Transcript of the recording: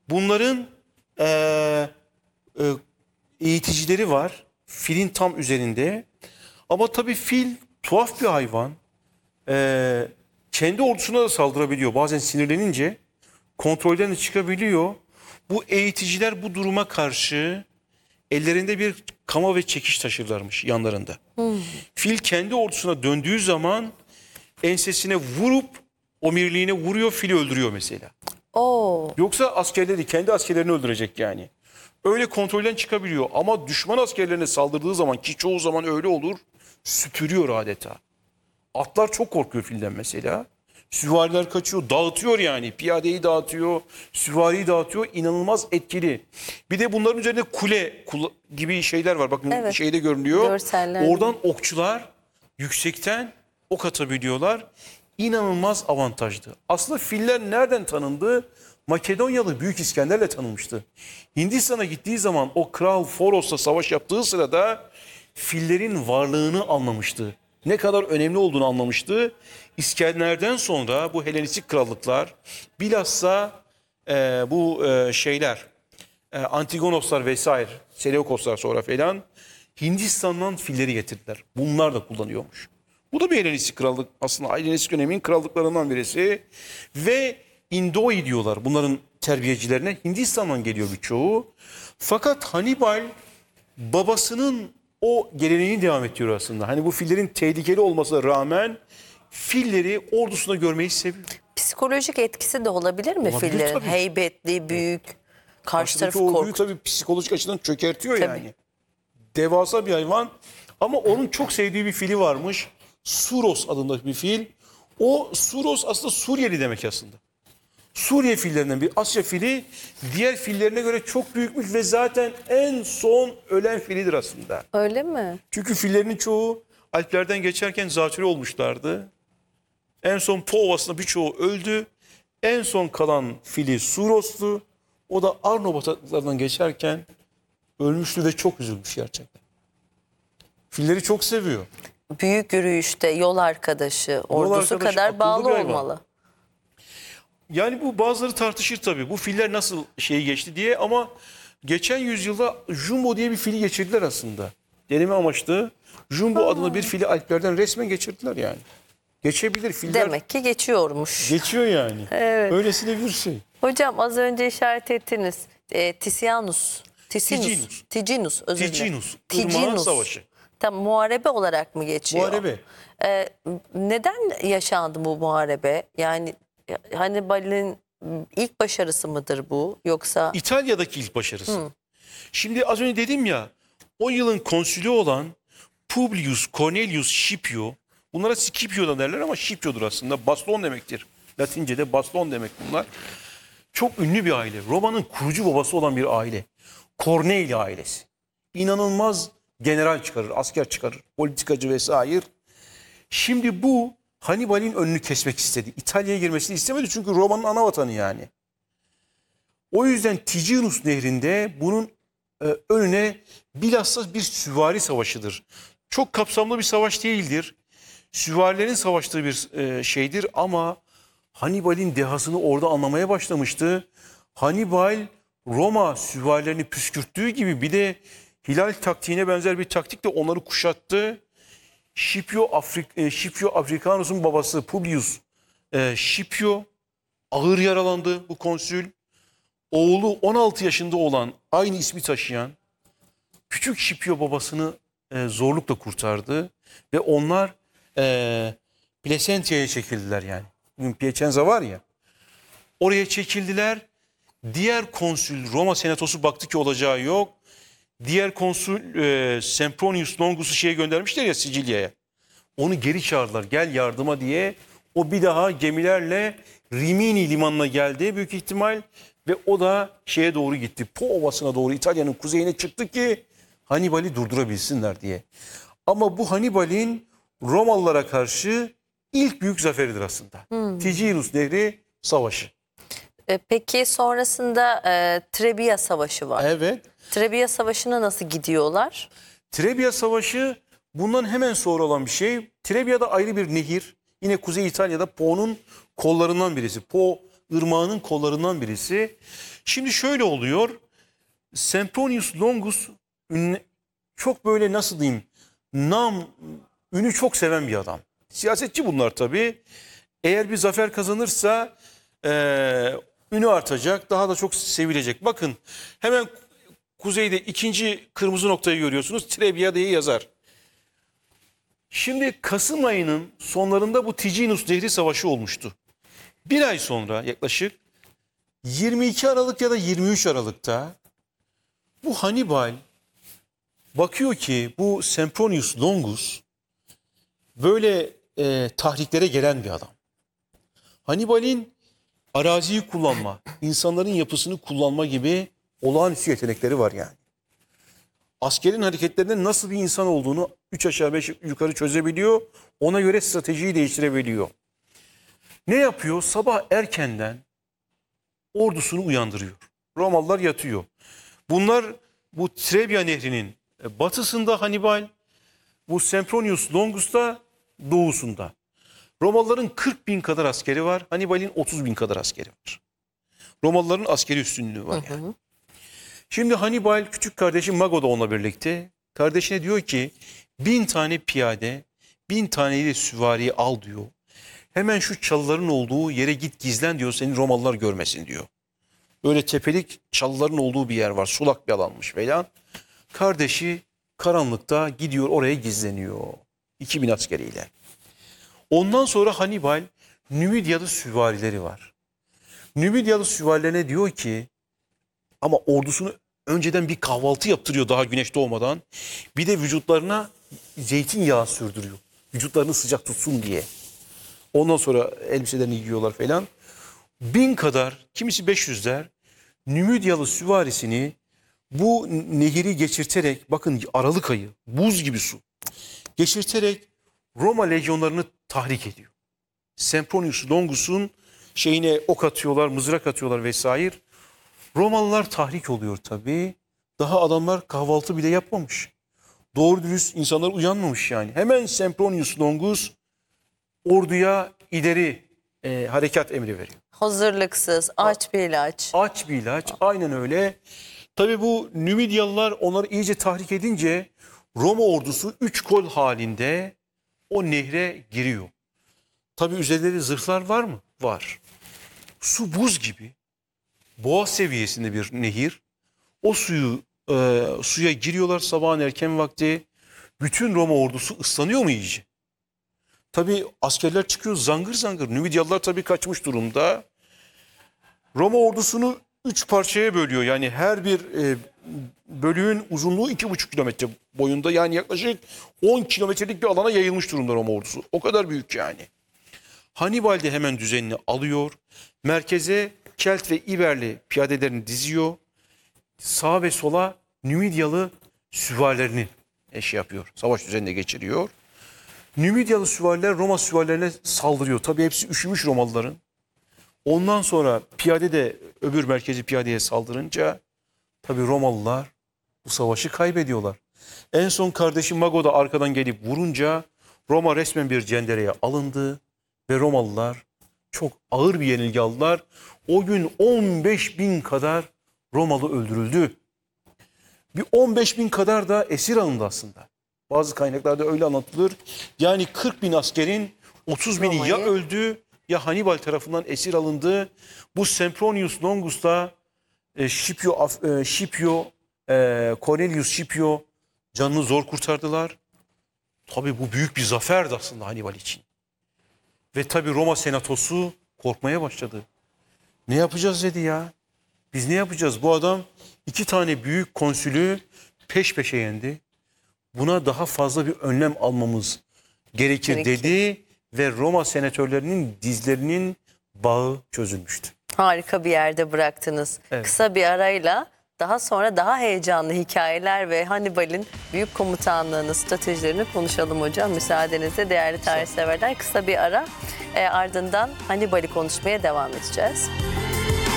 Bunların eee, e, eğiticileri var. Filin tam üzerinde. Ama tabii fil tuhaf bir hayvan. Kendi ordusuna da saldırabiliyor. Bazen sinirlenince kontrolden de çıkabiliyor. Bu eğiticiler bu duruma karşı ellerinde bir kama ve çekiç taşırlarmış yanlarında. Fil kendi ordusuna döndüğü zaman ensesine vurup omirliğine vuruyor, fili öldürüyor mesela. Oo. Yoksa askerleri kendi askerlerini öldürecek yani. Öyle kontrolden çıkabiliyor ama düşman askerlerine saldırdığı zaman, ki çoğu zaman öyle olur, süpürüyor adeta. Atlar çok korkuyor filden mesela. Süvariler kaçıyor, dağıtıyor yani. Piyadeyi dağıtıyor, süvariyi dağıtıyor. İnanılmaz etkili. Bir de bunların üzerinde kule gibi şeyler var. Bakın Evet. şeyde görünüyor. Görseller. Oradan okçular yüksekten ok atabiliyorlar. İnanılmaz avantajlı. Aslında filler nereden tanındı? Makedonyalı Büyük İskender'le tanınmıştı. Hindistan'a gittiği zaman o Kral Foros'la savaş yaptığı sırada fillerin varlığını anlamıştı. Ne kadar önemli olduğunu anlamıştı. İskender'den sonra bu Helenistik krallıklar, bilhassa bu şeyler, Antigonoslar vesaire, Seleukoslar sonra falan Hindistan'dan filleri getirdiler. Bunlar da kullanıyormuş. Bu da bir Helenistik krallık, aslında Helenistik dönemin krallıklarından birisi. Ve Indoi diyorlar bunların terbiyecilerine. Hindistan'dan geliyor birçoğu. Fakat Hannibal babasının o geleneğini devam ettiriyor aslında. Hani bu fillerin tehlikeli olmasına rağmen filleri ordusunda görmeyi seviyor. Psikolojik etkisi de olabilir mi Olabilir fillerin? tabii. Heybetli, büyük, karşı Karşıdaki tarafı orduyu korkut. tabii psikolojik açıdan çökertiyor Tabii. yani. Devasa bir hayvan ama onun çok sevdiği bir fili varmış. Suros adında bir fil. O Suros aslında Suriyeli demek aslında. Suriye fillerinden bir Asya fili, diğer fillerine göre çok büyükmüş ve zaten en son ölen filidir aslında. Öyle mi? Çünkü fillerin çoğu Alplerden geçerken zatürre olmuşlardı. En son Po Ovası'nda birçoğu öldü. En son kalan fili Suros'tu. O da Arno bataklıklarından geçerken ölmüştü ve çok üzülmüş gerçekten. Filleri çok seviyor. Büyük yürüyüşte yol arkadaşı, ordusu arkadaşı, kadar akıllı bağlı bir hayvan. olmalı. Yani bu bazıları tartışır tabii. Bu filler nasıl şeyi geçti diye ama geçen yüzyılda Jumbo diye bir fili geçirdiler aslında. Deneme amaçlı. Jumbo adında bir fili Alplerden resmen geçirdiler yani. Geçebilir filler. Demek ki geçiyormuş. Geçiyor yani. Evet. Öylesine bir şey. Hocam az önce işaret ettiniz. Ticinus. Ticinus. Ticinus, özür dilerim. Ticinus. Irmağın Savaşı. Tam muharebe olarak mı geçiyor? Muharebe. Neden yaşandı bu muharebe? Yani Hannibal'in ilk başarısı mıdır bu? Yoksa İtalya'daki ilk başarısı. Şimdi az önce dedim ya, o yılın konsülü olan Publius Cornelius Scipio, bunlara Scipio da derler ama Scipio'dur aslında. Baston demektir. Latince'de baston demek bunlar. Çok ünlü bir aile. Roma'nın kurucu babası olan bir aile. Corneli ailesi. İnanılmaz general çıkarır, asker çıkarır, politikacı vesaire. Şimdi bu Hannibal'in önünü kesmek istedi. İtalya'ya girmesini istemedi çünkü Roma'nın ana vatanı yani. O yüzden Ticinus Nehri'nde bunun önüne bilhassa bir süvari savaşıdır. Çok kapsamlı bir savaş değildir. Süvarilerin savaştığı bir şeydir ama Hannibal'in dehasını orada anlamaya başlamıştı. Hannibal Roma süvarilerini püskürttüğü gibi bir de hilal taktiğine benzer bir taktikle onları kuşattı. Scipio Africanus'un babası Publius Scipio ağır yaralandı bu konsül. Oğlu 16 yaşında olan, aynı ismi taşıyan küçük Scipio babasını zorlukla kurtardı. Ve onlar Placentia'ya çekildiler yani. Bugün Piacenza var ya. Oraya çekildiler. Diğer konsül Roma senatosu baktı ki olacağı yok. Diğer konsül Sempronius Longus'u şeye göndermişler ya, Sicilya'ya. Onu geri çağırdılar, gel yardıma diye. O bir daha gemilerle Rimini limanına geldi büyük ihtimal. Ve o da şeye doğru gitti. Po Ovası'na doğru, İtalya'nın kuzeyine çıktı ki Hannibal'i durdurabilsinler diye. Ama bu Hannibal'in Romalılara karşı ilk büyük zaferidir aslında. Ticinus Nehri Savaşı. Peki sonrasında Trebia Savaşı var. Evet. Trebia Savaşı'na nasıl gidiyorlar? Trebia Savaşı bundan hemen sonra olan bir şey. Trebia'da ayrı bir nehir. Yine Kuzey İtalya'da Po'nun kollarından birisi. Po ırmağının kollarından birisi. Şimdi şöyle oluyor. Sempronius Longus çok böyle nasıl diyeyim, ünü çok seven bir adam. Siyasetçi bunlar tabii. Eğer bir zafer kazanırsa ünü artacak, daha da çok sevilecek. Bakın hemen kuzeyde ikinci kırmızı noktayı görüyorsunuz. Trebia diye yazar. Şimdi Kasım ayının sonlarında bu Ticinus Nehri Savaşı olmuştu. Bir ay sonra yaklaşık 22 Aralık ya da 23 Aralık'ta bu Hannibal bakıyor ki bu Sempronius Longus böyle tahriklere gelen bir adam. Hannibal'in araziyi kullanma, insanların yapısını kullanma gibi olağanüstü yetenekleri var yani. Askerin hareketlerinde nasıl bir insan olduğunu 3 aşağı 5 yukarı çözebiliyor. Ona göre stratejiyi değiştirebiliyor. Ne yapıyor? Sabah erkenden ordusunu uyandırıyor. Romalılar yatıyor. Bunlar bu Trebia Nehri'nin batısında Hannibal, bu Sempronius Longus da doğusunda. Romalıların 40.000 kadar askeri var. Hannibal'in 30.000 kadar askeri var. Romalıların askeri üstünlüğü var yani. Şimdi Hannibal küçük kardeşi Mago da onunla birlikte. Kardeşine diyor ki 1000 tane piyade, 1000 taneyi de süvariyi al diyor. Hemen şu çalıların olduğu yere git gizlen diyor, seni Romalılar görmesin diyor. Böyle tepelik çalıların olduğu bir yer var. Sulak bir alanmış falan. Kardeşi karanlıkta gidiyor, oraya gizleniyor. 2000 askeriyle. Ondan sonra Hannibal Nümidyalı süvarileri var. Nümidyalı süvarilerine diyor ki, ama ordusunu önceden bir kahvaltı yaptırıyor daha güneş doğmadan. Bir de vücutlarına zeytinyağı sürdürüyor. Vücutlarını sıcak tutsun diye. Ondan sonra elbiselerini giyiyorlar falan. 1000 kadar, kimisi 500 der, Nümidyalı süvarisini bu nehri geçirterek, bakın Aralık ayı, buz gibi su, geçirterek Roma lejyonlarını tahrik ediyor. Sempronius Longus'un şeyine ok atıyorlar, mızrak atıyorlar vesaire. Romalılar tahrik oluyor tabii. Daha adamlar kahvaltı bile yapmamış. Doğru dürüst insanlar uyanmamış yani. Hemen Sempronius Longus orduya ileri harekat emri veriyor. Hazırlıksız, aç bir ilaç. Aç bir ilaç, aynen öyle. Tabii bu Nümidyalılar onları iyice tahrik edince Roma ordusu 3 kol halinde o nehre giriyor. Tabii üzerinde zırhlar var mı? Var. Su buz gibi. Boğaz seviyesinde bir nehir. O suya giriyorlar sabahın erken vakti. Bütün Roma ordusu ıslanıyor mu iyice? Tabii askerler çıkıyor zangır zangır. Nümidyalılar tabii kaçmış durumda. Roma ordusunu 3 parçaya bölüyor. Yani her bir bölüğün uzunluğu 2,5 kilometre boyunda. Yani yaklaşık 10 kilometrelik bir alana yayılmış durumda Roma ordusu. O kadar büyük yani. Hannibal de hemen düzenini alıyor. Merkeze Kelt ve İberli piyadelerini diziyor. Sağa ve sola Nümidyalı süvarilerini yapıyor. Savaş düzenine geçiriyor. Nümidyalı süvariler Roma süvarilerine saldırıyor. Tabii hepsi üşümüş Romalıların. Ondan sonra piyade de öbür merkezi piyadeye saldırınca tabii Romalılar bu savaşı kaybediyorlar. En son kardeşi Mago da arkadan gelip vurunca Roma resmen bir cendereye alındı ve Romalılar çok ağır bir yenilgi aldılar. O gün 15.000 kadar Romalı öldürüldü. Bir 15.000 kadar da esir alındı aslında. Bazı kaynaklarda öyle anlatılır. Yani 40.000 askerin 30.000'i ya öldü ya Hannibal tarafından esir alındı. Bu Sempronius Longus da Cornelius Scipio canını zor kurtardılar. Tabii bu büyük bir zaferdi aslında Hannibal için. Ve tabii Roma senatosu korkmaya başladı. Ne yapacağız dedi ya. Biz ne yapacağız? Bu adam 2 tane büyük konsülü peş peşe yendi. Buna daha fazla bir önlem almamız gerekir dedi ve Roma senatörlerinin dizlerinin bağı çözülmüştü. Harika bir yerde bıraktınız. Evet. Kısa bir arayla daha sonra daha heyecanlı hikayeler ve Hannibal'in büyük komutanlığını, stratejilerini konuşalım hocam. Müsaadenizle değerli tarihseverler, kısa bir ara, ardından Hannibal'i konuşmaya devam edeceğiz.